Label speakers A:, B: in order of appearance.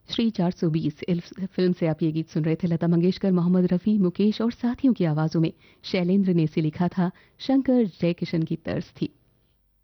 A: Shri 420 film से आप ये गीत सुन रहे थे। लता मंगेशकर, मोहम्मद रफ़ी, मुकेश और साथियों की आवाज़ों में शैलेंद्र ने इसे लिखा था। शंकर जयकिशन की तर्ज थी।